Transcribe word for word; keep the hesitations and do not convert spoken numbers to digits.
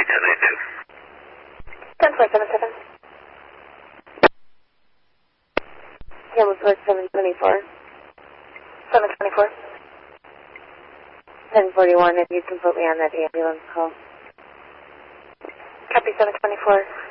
ten eighty-two. ten four seven seven. Camel Port seven twenty-four. seven twenty-four. ten forty-one, if you can put me on that ambulance call. Copy seven twenty-four.